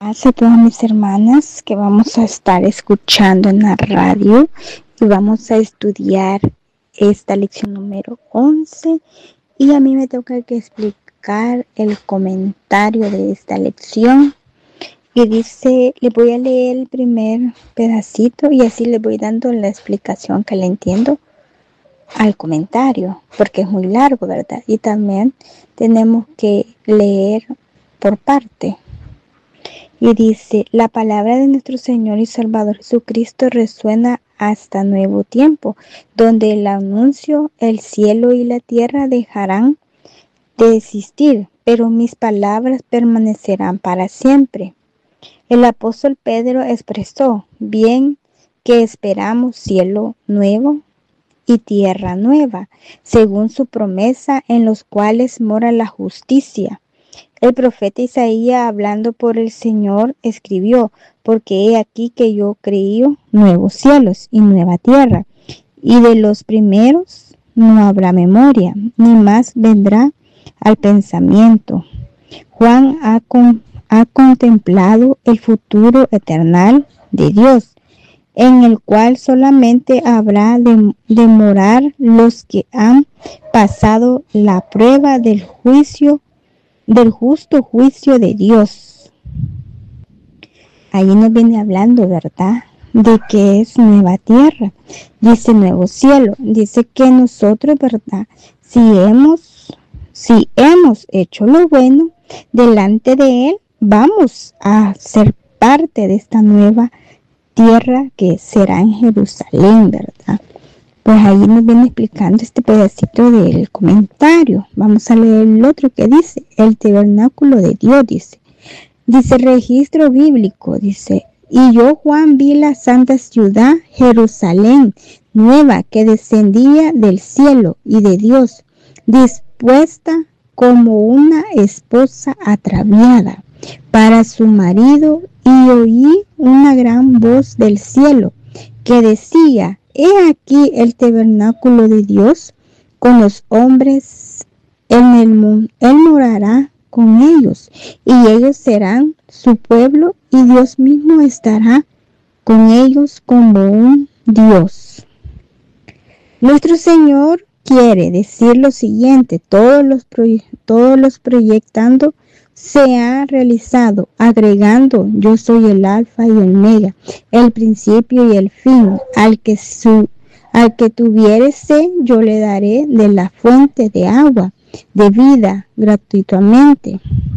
A todas mis hermanas que vamos a estar escuchando en la radio y vamos a estudiar esta lección número 11 y a mí me toca que explicar el comentario de esta lección y dice, le voy a leer el primer pedacito y así le voy dando la explicación que le entiendo al comentario porque es muy largo, ¿verdad? Y también tenemos que leer por parte. Y dice, la palabra de nuestro Señor y Salvador Jesucristo resuena hasta nuevo tiempo, donde el anuncio, el cielo y la tierra dejarán de existir, pero mis palabras permanecerán para siempre. El apóstol Pedro expresó, bien que esperamos cielo nuevo y tierra nueva, según su promesa, en los cuales mora la justicia. El profeta Isaías, hablando por el Señor, escribió, porque he aquí que yo creí nuevos cielos y nueva tierra, y de los primeros no habrá memoria, ni más vendrá al pensamiento. Juan ha contemplado el futuro eternal de Dios, en el cual solamente habrá de morar los que han pasado la prueba del justo juicio de Dios. Ahí nos viene hablando, ¿verdad?, de que es nueva tierra, dice nuevo cielo, dice que nosotros, ¿verdad?, si hemos hecho lo bueno delante de Él, vamos a ser parte de esta nueva tierra que será en Jerusalén, ¿verdad? Pues ahí nos viene explicando este pedacito del comentario. Vamos a leer el otro que dice, el tabernáculo de Dios, dice registro bíblico, dice, y yo Juan vi la santa ciudad Jerusalén nueva que descendía del cielo y de Dios, dispuesta como una esposa ataviada para su marido, y oí una gran voz del cielo que decía, he aquí el tabernáculo de Dios con los hombres, Él morará con ellos, y ellos serán su pueblo, y Dios mismo estará con ellos como un Dios. Nuestro Señor quiere decir lo siguiente, todos los proyectando se ha realizado, agregando, yo soy el alfa y el omega, el principio y el fin, al que tuviere sed, yo le daré de la fuente de agua, de vida, gratuitamente.